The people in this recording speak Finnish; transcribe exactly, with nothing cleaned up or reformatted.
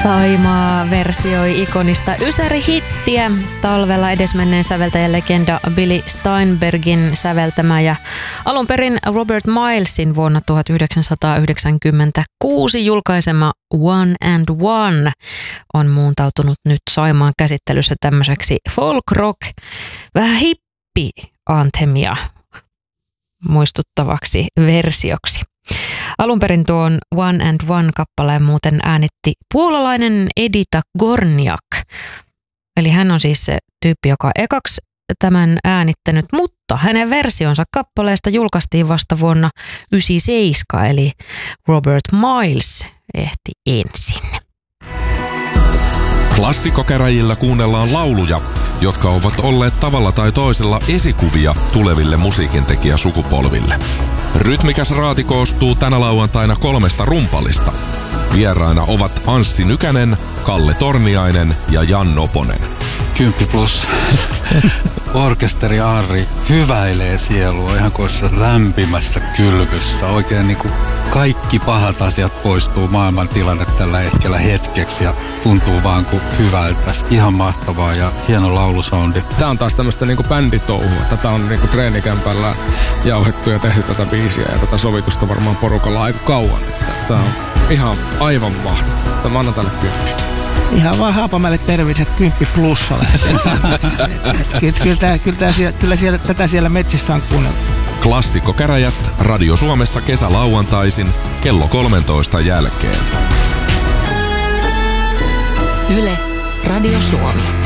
Saimaa versioi ikonista Ysäri-hittiä talvella edesmenneen säveltäjän legenda Billy Steinbergin säveltämä ja alun perin Robert Milesin vuonna tuhatyhdeksänsataayhdeksänkymmentäkuusi julkaisema One and One on muuntautunut nyt Saimaan käsittelyssä tämmöiseksi folk rock, vähän hippi-anthemia muistuttavaksi versioksi. Alun perin tuon One and One-kappaleen muuten äänitti puolalainen Edita Gorniak. Eli hän on siis se tyyppi, joka ekaksi tämän äänittänyt, mutta hänen versionsa kappaleesta julkaistiin vasta vuonna yhdeksänkymmentäseitsemän, eli Robert Miles ehti ensin. Klassikokäräjillä kuunnellaan lauluja, jotka ovat olleet tavalla tai toisella esikuvia tuleville musiikintekijäsukupolville. Rytmikäs raati koostuu tänä lauantaina kolmesta rumpalista. Vieraina ovat Anssi Nykänen, Kalle Torniainen ja Jan Noponen. Kymppi plus. Orkesteri Arri hyväilee sielua ihan kuin lämpimässä kylvyssä. Oikein niin kuin kaikki pahat asiat poistuu maailman tilanne tällä hetkellä hetkeksi ja tuntuu vaan kuin hyvältä. Ihan mahtavaa ja hieno laulusoundi. Tää on taas tämmöistä niinku bänditouhua. Tätä on niinku treenikämpällä jauhettu ja tehty tätä biisiä ja tätä sovitusta varmaan porukalla aika kauan. Tää on ihan aivan mahtavaa. Mä annan tälle kymppi. Ihan vaan Haapamäelle terveiset kymppi plussalle. kyllä, kyllä, kyllä, kyllä siellä, tätä siellä metsissä on kuunneltu. Klassikkokäräjät Radio Suomessa kesälauantaisin kello kolmentoista jälkeen. Yle, Radio Suomi.